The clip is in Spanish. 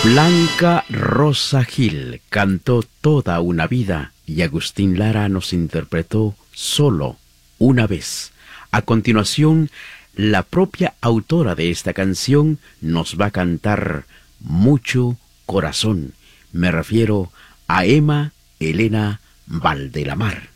Blanca Rosa Gil cantó Toda una vida y Agustín Lara nos interpretó Solo una vez. A continuación, la propia autora de esta canción nos va a cantar Mucho Corazón. Me refiero a Emma Elena Valdelamar.